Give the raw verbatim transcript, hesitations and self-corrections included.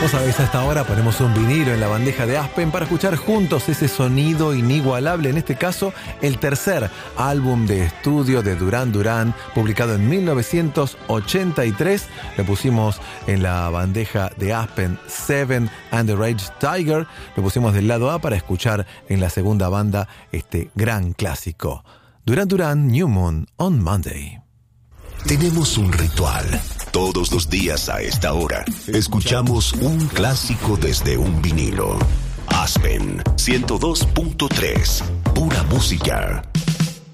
Vos sabés, a esta hora ponemos un vinilo en la bandeja de Aspen para escuchar juntos ese sonido inigualable, en este caso el tercer álbum de estudio de Duran Duran, publicado en mil novecientos ochenta y tres. Lo pusimos en la bandeja de Aspen, Seven and the Rage Tiger. Lo pusimos del lado A para escuchar en la segunda banda este gran clásico. Duran Duran, New Moon on Monday. Tenemos un ritual. Todos los días a esta hora escuchamos un clásico desde un vinilo. Aspen ciento dos punto tres, pura música.